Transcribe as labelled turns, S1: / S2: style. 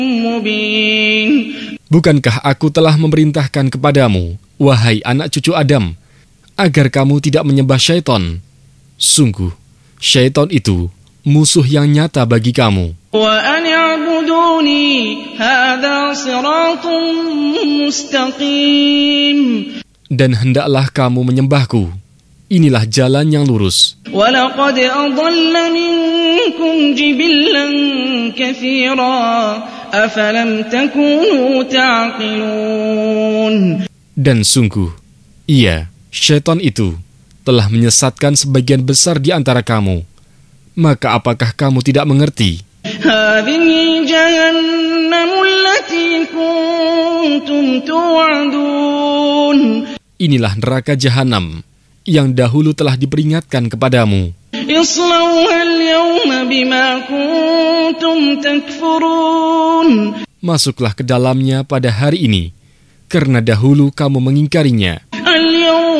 S1: مبين.
S2: Bukankah aku telah memerintahkan kepadamu, wahai anak cucu Adam, agar kamu tidak menyembah syaitan? Sungguh, syaitan itu musuh yang nyata bagi kamu.
S1: وأن اعبدوني هذا صراط مستقيم.
S2: Dan hendaklah kamu menyembahku. Inilah jalan yang lurus.
S1: وَلَقَدْ أَضَلَّ مِنكُمْ جِبِلًّا كَثِيرًا أَفَلَمْ تَكُونُوا تَعْقِلُونَ. Dan
S2: sungguh, syaitan itu telah menyesatkan sebagian besar di antara kamu. Maka apakah kamu tidak mengerti?
S1: هَذِهِ جَهَنَّمُ الَّتِي كُنتُمْ تُوعَدُونَ.
S2: Inilah neraka jahanam yang dahulu telah diperingatkan kepadamu.
S1: اصْلَوْهَا الْيَوْمَ بِمَا كُنتُمْ تَكْفُرُونَ.
S2: Masuklah ke dalamnya pada hari ini, karena dahulu kamu mengingkarinya.